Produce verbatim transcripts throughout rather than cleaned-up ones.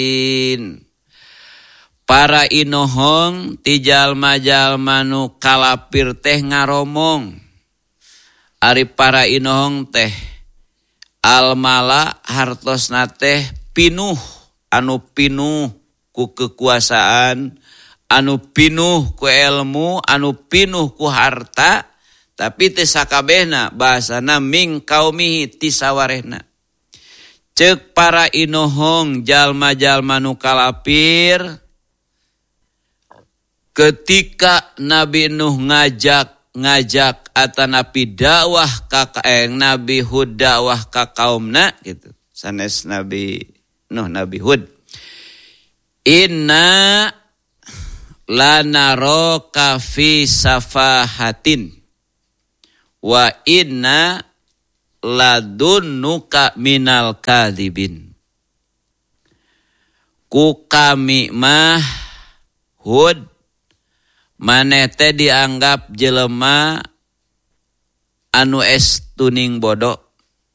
Para inohong ti jalma-jalma nu kalapir teh ngaromong. Ari para inohong teh almala hartosna teh pinuh, anu pinuh ku kekuasaan, anu pinuh ku ilmu, anu pinuh ku harta, tapi teu sakabehna bahasana ming qaumihi ti sawarehna. Ceuk para inohong jalma-jalma nu kalapir ketika Nabi Nuh ngajak ngajak atanapi dakwah ka eh, Nabi Hud dakwah ka kaumna gitu. Sanes Nabi Nuh Nabi Hud. Inna lanaraka fi safahatin wa inna ladunnuka minal kadhibin. Ku kami mah Hud maneh teh dianggap jelema anu es tuning bodoh.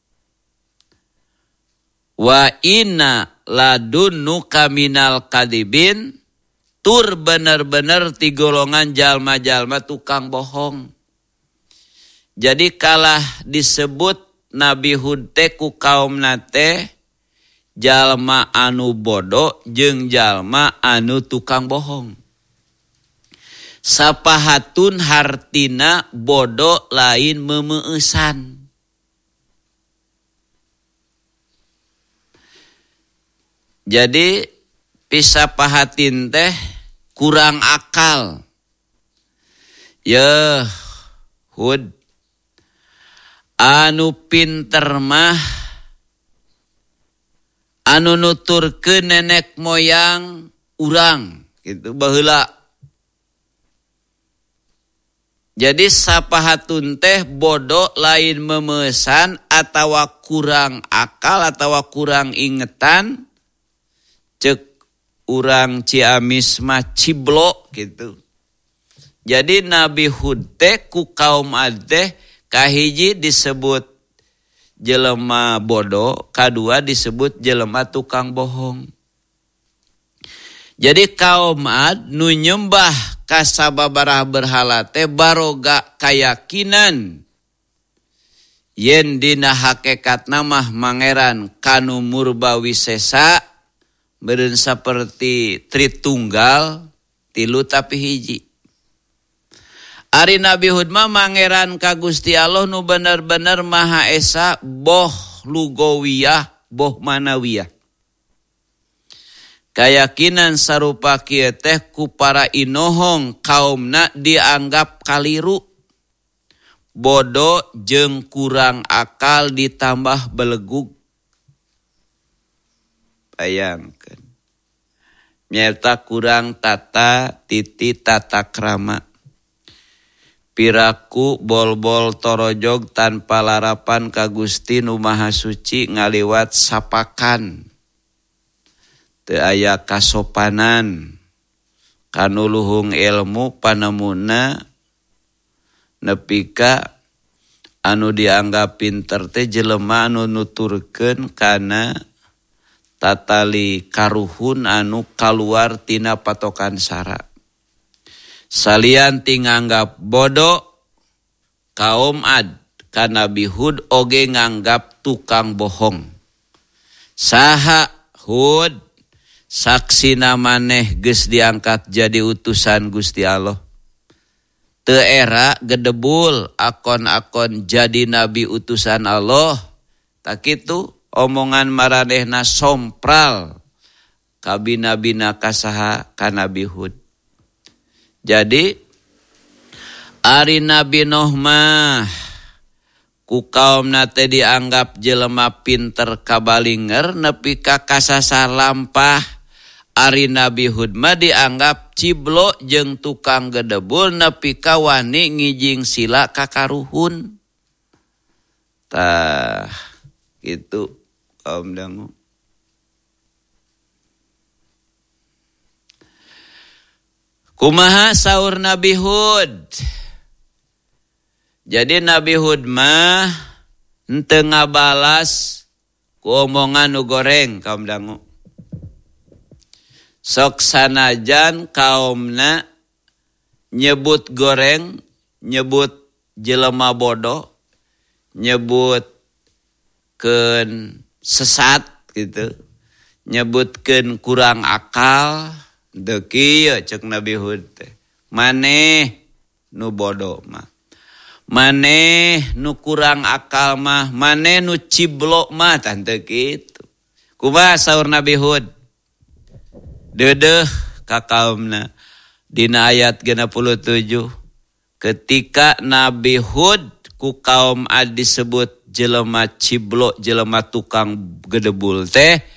Wa inna ladunnuka minal kadhibin, tur bener-bener ti golongan jalma-jalma tukang bohong. Jadi kalah disebut Nabi Hud teh ku kaumna teh jalma anu bodoh jeung jalma anu tukang bohong. Sapahatun hartina bodoh lain memeueusan. Jadi pisapahatin teh kurang akal. Ya Hud, anu pinter mah anu nuturkeun nenek moyang urang gitu baheula. Jadi sapahatun teh bodoh lain memesan atawa kurang akal atawa kurang ingetan, cek urang Ciamis mah ciblok gitu. Jadi Nabi Hud teh ku kaum ad teh kahiji disebut jelema bodoh, kadua disebut jelema tukang bohong. Jadi kaum ad nu nyembah kasababarah berhala teh baroga kayakinan yen dina hakikatna mah mangeran kanu murba wisesa meureun saperti Tritunggal tilu tapi hiji. Ari Nabi Hud mah mangeran ka Gusti Allah nu bener-bener Maha Esa boh lugawiyah boh manawiyah. Keyakinan sarupa kieu teh ku para inohong kaumna dianggap kaliru, bodoh jeung kurang akal ditambah belegug. Bayangkeun. Nyata kurang tata titi tata krama. Piraku bol-bol torojog tanpa larapan ka Gusti nu Maha Suci ngaliwat sapakan. Teu aya kasopanan kanu luhung ilmu panemuna nepi ka anu dianggap pinter teh jelema anu nuturkeun kana tatali karuhun anu kaluar tina patokan sara. Salian ti nganggap bodoh kaum ad ka Nabi Hud oge nganggap tukang bohong. Saha Hud saksina maneh geus diangkat jadi utusan Gusti Allah. Teu era gedebul akon-akon jadi nabi utusan Allah. Tak kitu omongan maranehna sompral kabina-bina kasaha ka Nabi Hud. Jadi ari Nabi Nuh mah ku kaumna teh dianggap jelema pinter kabalinger nepi ka kasasar lampah. Ari Nabi Hud mah dianggap ciblo jeung tukang gedebul nepi ka wani ngijing sila ka karuhun. Tah gitu kaum dangu. Kumaha saur Nabi Hud? Jadi Nabi Hud mah henteu ngabalas ku omongan nu goreng kaum dangu. Sok sanajan kaumna nyebut goreng, nyebut jelema bodoh, nyebut ken sesat gitu, nyebutkeun kurang akal, teu kieu ceuk Nabi Hud teh. Maneh nu bodoh mah, maneh nu kurang akal mah, maneh nu ciblok mah tah teu kitu. Kumaha saur Nabi Hud? Deudeuh ka kaumna dina ayat genep puluh tujuh, ketika Nabi Hud ku kaum Ad disebut jelema ciblok, jelema tukang gedebul teh,